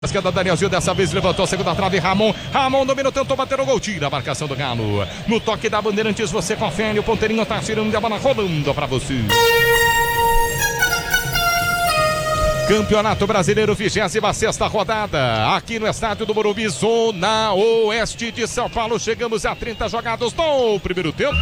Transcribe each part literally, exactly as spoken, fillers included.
Esquerda, Danielzinho dessa vez levantou a segunda trave, Ramon, Ramon dominou, tentou bater o gol, tira a marcação do Galo. No toque da Bandeirantes você confere, o ponteirinho tá tirando a bola rolando pra você. Campeonato Brasileiro, vigésima sexta rodada, aqui no estádio do Morumbi, zona oeste de São Paulo. Chegamos a trinta jogados no primeiro tempo.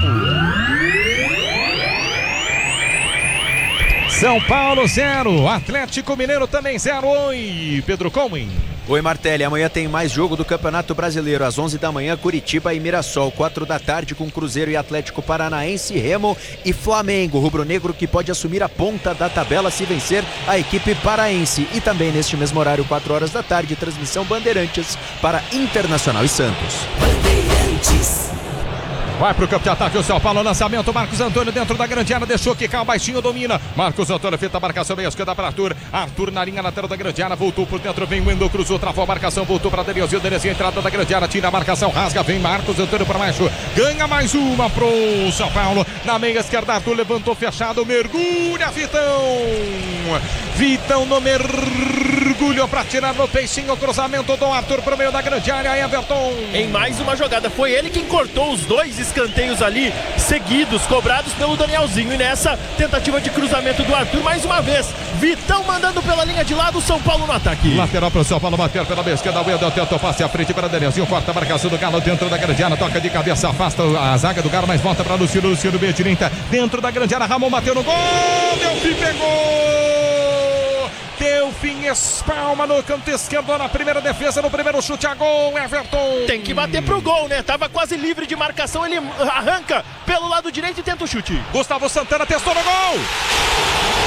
São Paulo zero, Atlético Mineiro também zero. Oi, Pedro Comen. Oi, Martelli, amanhã tem mais jogo do Campeonato Brasileiro, às onze da manhã, Curitiba e Mirassol, quatro da tarde com Cruzeiro e Atlético Paranaense, Remo e Flamengo, rubro-negro que pode assumir a ponta da tabela se vencer a equipe paraense. E também neste mesmo horário, quatro horas da tarde, transmissão Bandeirantes para Internacional e Santos. Bandeirantes. Vai pro campo de ataque o São Paulo, lançamento, Marcos Antônio dentro da grande área, deixou quicar, o baixinho domina, Marcos Antônio feita a marcação, meia esquerda para Arthur, Arthur na linha lateral da grande área, voltou por dentro, vem o Endo, cruzou, travou a marcação, voltou para Danielzinho, Danielzinho, entrada da grande área, tira a marcação, rasga, vem Marcos Antônio para baixo, ganha mais uma pro São Paulo, na meia esquerda, Arthur levantou, fechado, mergulha, Vitão, Vitão no mergulho para tirar no peixinho, cruzamento do Arthur pro meio da grande área, Everton. Em mais uma jogada, foi ele quem cortou os dois escanteios ali, seguidos, cobrados pelo Danielzinho. E nessa tentativa de cruzamento do Arthur, mais uma vez, Vitão mandando pela linha de lado, São Paulo no ataque. Lateral para o São Paulo, bater pela meia esquerda, o Endo tentou passe à frente para Danielzinho, corta a marcação do Galo dentro da grande área, toca de cabeça, afasta a zaga do Galo, mas volta para Luciano, Luciano meia direita, dentro da grande área, Ramon bateu no gol, Delfim pegou! Delfim espalma no canto esquerdo na primeira defesa, no primeiro chute a gol, Everton. Tem que bater pro gol, né? Tava quase livre de marcação, ele arranca pelo lado direito e tenta o chute. Gustavo Santana testou no gol.